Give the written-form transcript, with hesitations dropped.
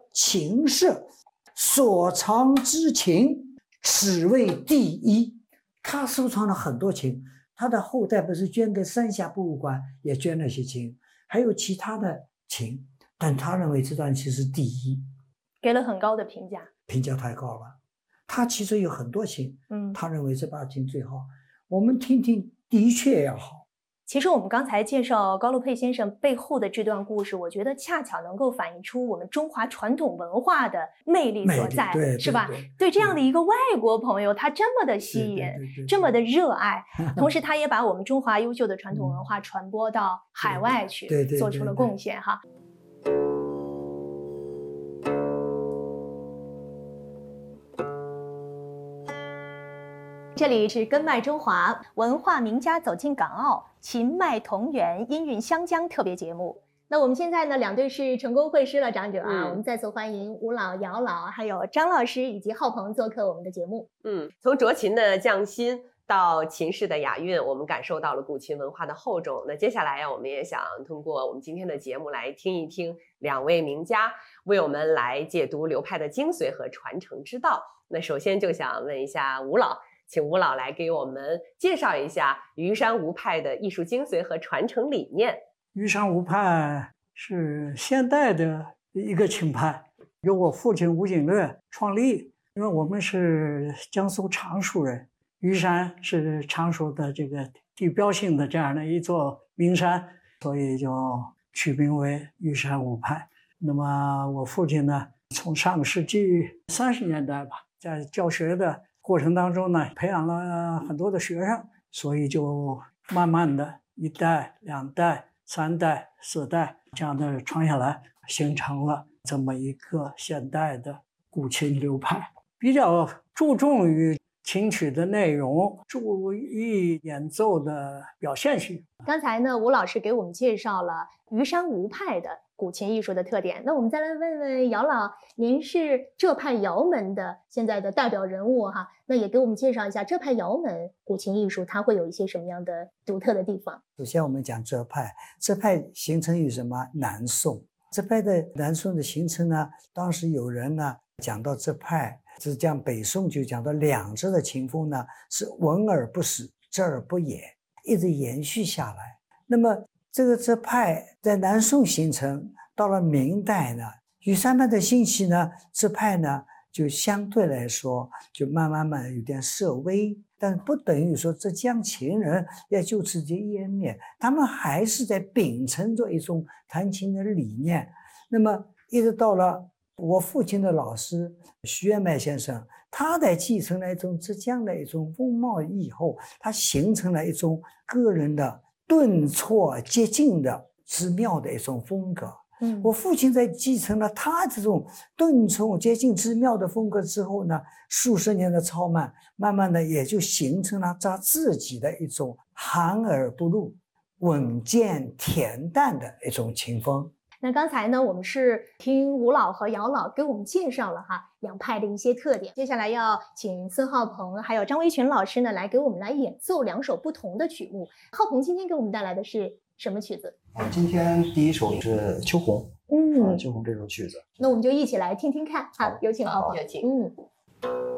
琴社，所藏之琴，此为第一。他收藏了很多琴，他的后代不是捐给三峡博物馆，也捐了些琴，还有其他的琴，但他认为这段琴是第一， 给了很高的评价， 评价太高了。他其实有很多琴，他认为这把琴最好。我们听听，的确要好。 其实我们刚才介绍高露佩先生背后的这段故事，我觉得恰巧能够反映出我们中华传统文化的魅力所在， 对， 是吧？对这样的一个外国朋友，他这么的吸引，这么的热爱，同时他也把我们中华优秀的传统文化传播到海外去，做出了贡献哈。这里是根脉中华，文化名家走进港澳，琴脉同源，音韵湘江特别节目。那我们现在呢，两队是成功会师了，长者啊，我们再次欢迎吴老、姚老，还有张老师以及浩鹏做客我们的节目。 从斫琴的匠心到琴式的雅韵，我们感受到了古琴文化的厚重。那接下来呀，我们也想通过我们今天的节目来听一听两位名家为我们来解读流派的精髓和传承之道。那首先就想问一下吴老，请吴老来给我们介绍一下虞山吴派的艺术精髓和传承理念。 虞山吴派是现代的一个琴派，由我父亲吴景略创立。因为我们是江苏常熟人，虞山是常熟的这个地标性的这样的一座名山，所以就取名为虞山吴派。那么我父亲呢，从上个世纪30年代吧，在教学的过程当中呢，培养了很多的学生，所以就慢慢的一代、2代、3代、4代这样的传下来，形成了这么一个现代的古琴流派，比较注重于琴曲的内容，注意演奏的表现性。 刚才呢，吴老师给我们介绍了虞山吴派的古琴艺术的特点，那我们再来问问姚老，您是这派姚门的现在的代表人物哈，那也给我们介绍一下这派姚门古琴艺术它会有一些什么样的独特的地方。 首先我们讲这派形成于什么？南宋。这派的南宋的形成呢，当时有人呢讲到这派是讲北宋就讲到两支的琴风呢是闻而不死，知而不言，一直延续下来。那么这派在南宋形成，到了明代呢，虞山派的兴起呢，这派呢就相对来说就慢慢有点式微，但不等于说浙江琴人要就此就湮灭，他们还是在秉承着一种弹琴的理念。那么一直到了我父亲的老师徐元迈先生，他在继承了一种浙江的一种风貌以后，他形成了一种个人的顿挫接近的之妙的一种风格。我父亲在继承了他这种顿挫接近之妙的风格之后呢，数十年的操慢，慢慢的也就形成了他自己的一种含而不露、稳健恬淡的一种琴风。 那刚才呢，我们是听吴老和姚老给我们介绍了两派的一些特点。接下来要请孙浩鹏还有张维群老师呢，来给我们来演奏2首不同的曲目。浩鹏今天给我们带来的是什么曲子？ 今天第一首是《秋红》。秋红这首曲子， 那我们就一起来听听看。好，有请浩鹏。 有请。